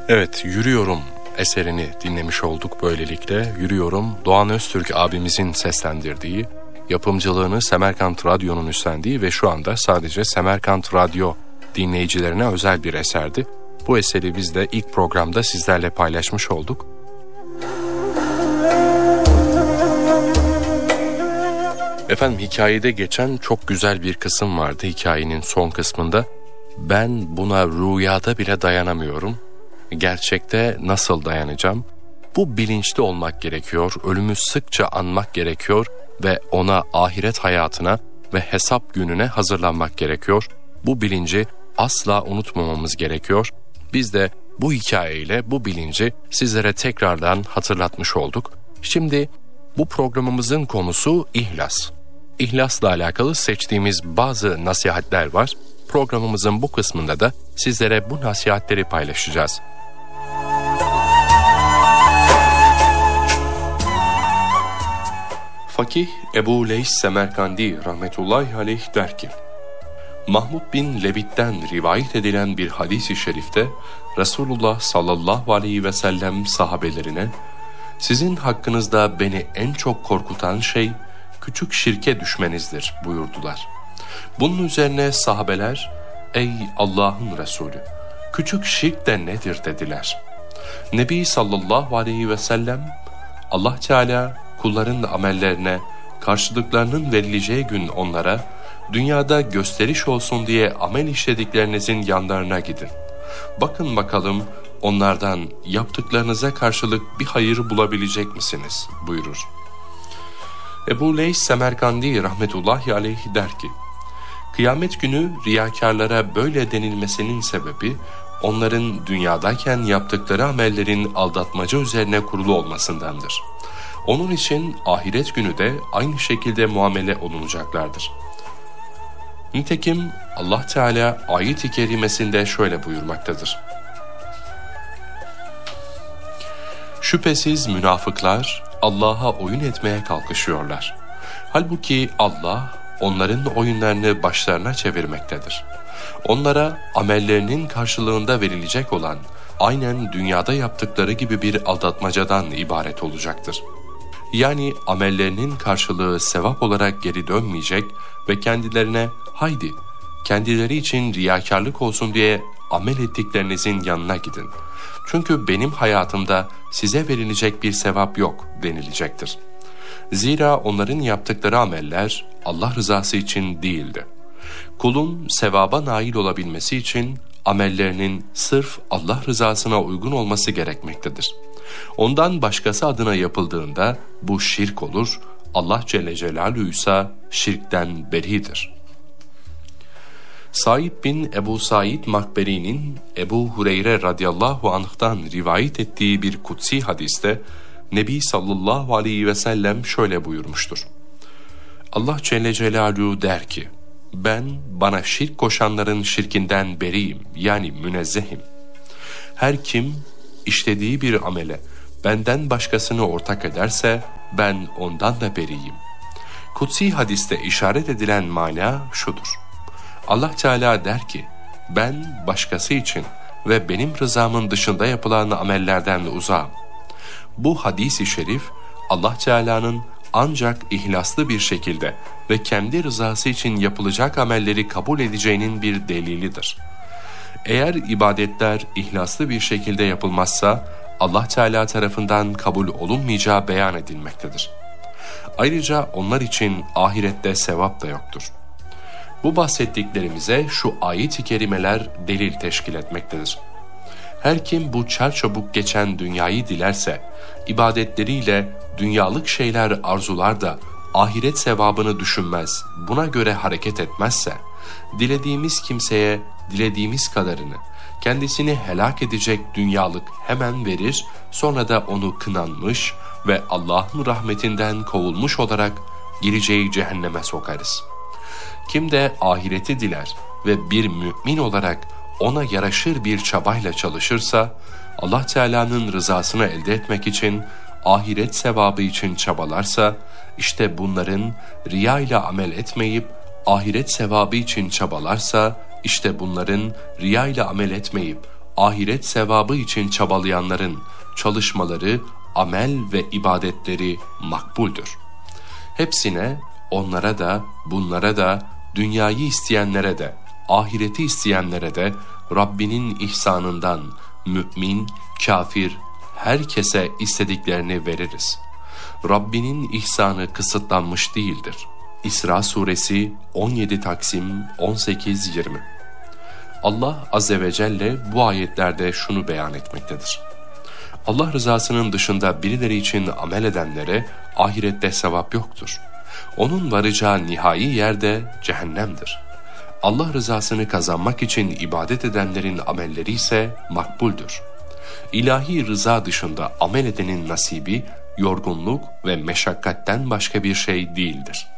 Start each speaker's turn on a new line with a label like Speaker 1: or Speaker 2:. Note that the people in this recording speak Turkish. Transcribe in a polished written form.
Speaker 1: Evet, Yürüyorum eserini dinlemiş olduk böylelikle. Yürüyorum, Doğan Öztürk abimizin seslendirdiği, yapımcılığını Semerkant Radyo'nun üstlendiği ve şu anda sadece Semerkant Radyo dinleyicilerine özel bir eserdi. Bu eseri biz de ilk programda sizlerle paylaşmış olduk. Efendim, hikayede geçen çok güzel bir kısım vardı hikayenin son kısmında. Ben buna rüyada bile dayanamıyorum. Gerçekte nasıl dayanacağım? Bu bilinçli olmak gerekiyor, ölümü sıkça anmak gerekiyor ve ona, ahiret hayatına ve hesap gününe hazırlanmak gerekiyor. Bu bilinci asla unutmamamız gerekiyor. Biz de bu hikayeyle bu bilinci sizlere tekrardan hatırlatmış olduk. Şimdi bu programımızın konusu ihlas. İhlasla alakalı seçtiğimiz bazı nasihatler var. Programımızın bu kısmında da sizlere bu nasihatleri paylaşacağız. Fakih Ebu Leys Semerkandi rahmetullahi aleyh der ki, Mahmud bin Levit'ten rivayet edilen bir hadis-i şerifte Resulullah sallallahu aleyhi ve sellem sahabelerine, sizin hakkınızda beni en çok korkutan şey küçük şirke düşmenizdir buyurdular. Bunun üzerine sahabeler, ey Allah'ın Resulü, küçük şirk de nedir dediler. Nebi sallallahu aleyhi ve sellem, Allah Teala kulların amellerine karşılıklarının verileceği gün onlara, dünyada gösteriş olsun diye amel işlediklerinizin yanlarına gidin. Bakın bakalım onlardan yaptıklarınıza karşılık bir hayır bulabilecek misiniz buyurur. Ebu Leys Semerkandi rahmetullahi aleyh der ki, kıyamet günü riyakarlara böyle denilmesinin sebebi, onların dünyadayken yaptıkları amellerin aldatmaca üzerine kurulu olmasındandır. Onun için ahiret günü de aynı şekilde muamele olunacaklardır. Nitekim Allah Teala ayet-i kerimesinde şöyle buyurmaktadır. Şüphesiz münafıklar Allah'a oyun etmeye kalkışıyorlar. Halbuki Allah onların oyunlarını başlarına çevirmektedir. Onlara amellerinin karşılığında verilecek olan aynen dünyada yaptıkları gibi bir aldatmacadan ibaret olacaktır. Yani amellerinin karşılığı sevap olarak geri dönmeyecek ve kendilerine haydi kendileri için riyakarlık olsun diye amel ettiklerinizin yanına gidin. Çünkü benim hayatımda size verilecek bir sevap yok denilecektir. Zira onların yaptıkları ameller Allah rızası için değildi. Kulun sevaba nail olabilmesi için amellerinin sırf Allah rızasına uygun olması gerekmektedir. Ondan başkası adına yapıldığında bu şirk olur, Allah Celle Celaluhu ise şirkten beridir. Said bin Ebu Said Makberi'nin Ebu Hureyre radıyallahu anh'tan rivayet ettiği bir kutsi hadiste Nebi sallallahu aleyhi ve sellem şöyle buyurmuştur. Allah Celle Celaluhu der ki, ben bana şirk koşanların şirkinden beriyim, yani münezzehim. Her kim işlediği bir amele benden başkasını ortak ederse ben ondan da beriyim. Kutsi hadiste işaret edilen mana şudur. Allah Teala der ki, ben başkası için ve benim rızamın dışında yapılan amellerden uzağım. Bu hadis-i şerif Allah Teala'nın ancak ihlaslı bir şekilde ve kendi rızası için yapılacak amelleri kabul edeceğinin bir delilidir. Eğer ibadetler ihlaslı bir şekilde yapılmazsa Allah Teala tarafından kabul olunmayacağı beyan edilmektedir. Ayrıca onlar için ahirette sevap da yoktur. Bu bahsettiklerimize şu ayet-i kerimeler delil teşkil etmektedir. Her kim bu çarçabuk geçen dünyayı dilerse, ibadetleriyle dünyalık şeyler arzular da ahiret sevabını düşünmez, buna göre hareket etmezse, dilediğimiz kimseye dilediğimiz kadarını, kendisini helak edecek dünyalık hemen verir, sonra da onu kınanmış ve Allah'ın rahmetinden kovulmuş olarak gireceği cehenneme sokarız. Kim de ahireti diler ve bir mümin olarak ona yaraşır bir çabayla çalışırsa, Allah Teala'nın rızasını elde etmek için, ahiret sevabı için çabalarsa, işte bunların riya ile amel etmeyip, ahiret sevabı için çabalarsa, işte bunların riya ile amel etmeyip, ahiret sevabı için çabalayanların çalışmaları, amel ve ibadetleri makbuldür. Hepsine, onlara da, bunlara da, dünyayı isteyenlere de, ahireti isteyenlere de Rabbinin ihsanından mümin, kafir, herkese istediklerini veririz. Rabbinin ihsanı kısıtlanmış değildir. İsra suresi 17 Taksim 18-20. Allah Azze ve Celle bu ayetlerde şunu beyan etmektedir. Allah rızasının dışında birileri için amel edenlere ahirette sevap yoktur. Onun varacağı nihai yer de cehennemdir. Allah rızasını kazanmak için ibadet edenlerin amelleri ise makbuldür. İlahi rıza dışında amel edenin nasibi, yorgunluk ve meşakkatten başka bir şey değildir.